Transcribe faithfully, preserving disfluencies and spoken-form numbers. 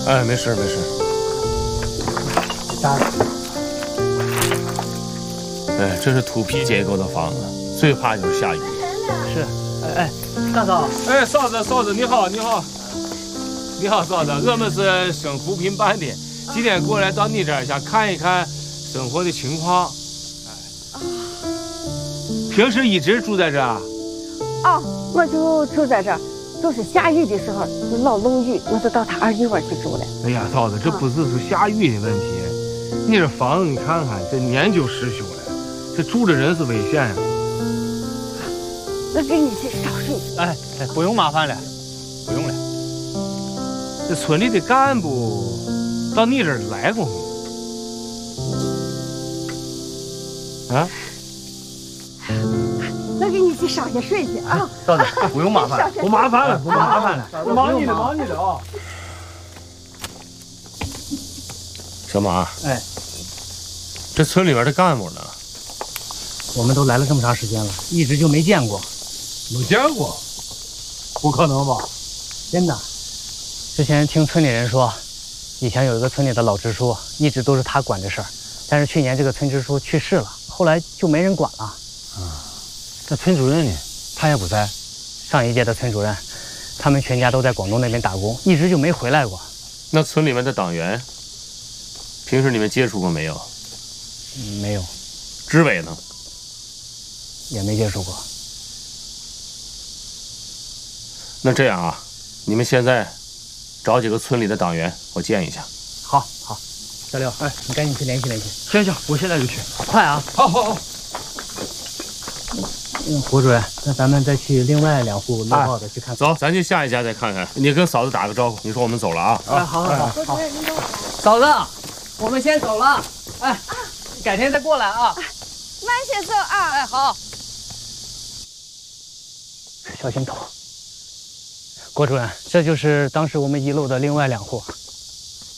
哎，没事没事。 咋？ 哎，这是土坯结构的房子，最怕就是下雨。 是，哎哎，大嫂。 哎，嫂子嫂子你好你好。你好，嫂子，我们是省扶贫办的，今天过来到你这儿想看一看生活的情况。哎，平时一直住在这儿啊？ 哦，我就住在这儿，就是下雨的时候就老漏雨，我就到他二姨窝去住了。 哎呀，嫂子，这不只是下雨的问题，你这房子你看看，这年久失修了，这住着人是危险呀。 我给你去烧水。 哎哎，不用麻烦了，不用了。 这村里的干部到你这儿来过没？啊？ 我给你去烧下水去啊！ 嫂子，不用麻烦，不麻烦了，不麻烦了， 我忙你的，忙你的啊！ 小马， 哎， 这村里边的干部呢？ 我们都来了这么长时间了，一直就没见过。 没见过？不可能吧？ 真的。之前听村里人说，以前有一个村里的老支书，一直都是他管这事儿，但是去年这个村支书去世了，后来就没人管了。 啊，这村主任呢？他也不在。 上一届的村主任，他们全家都在广东那边打工，一直就没回来过。 那村里面的党员，平时你们接触过没有？ 嗯，没有。 支委呢？ 也没接触过。 那这样啊，你们现在找几个村里的党员，我见一下。 好，好，小刘，哎，你赶紧去联系联系。 行行，我现在就去。 快啊！ 好好好。 嗯，胡主任，那咱们再去另外两户落后的去看看。 走，咱去下一家再看看。你跟嫂子打个招呼，你说我们走了啊？ 哎，好好好好。嫂子，我们先走了。哎，改天再过来啊。 慢些走啊。 哎，好。小心头。郭主任，这就是当时我们遗漏的另外两户。